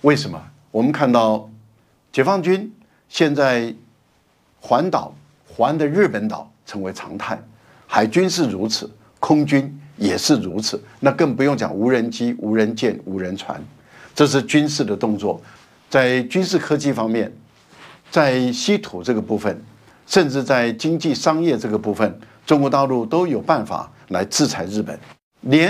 为什么？我们看到解放军现在环岛环的日本岛成为常态，海军是如此，空军也是如此，那更不用讲无人机、无人舰、无人船，这是军事的动作。在军事科技方面，在稀土这个部分，甚至在经济商业这个部分，中国大陆都有办法来制裁日本。连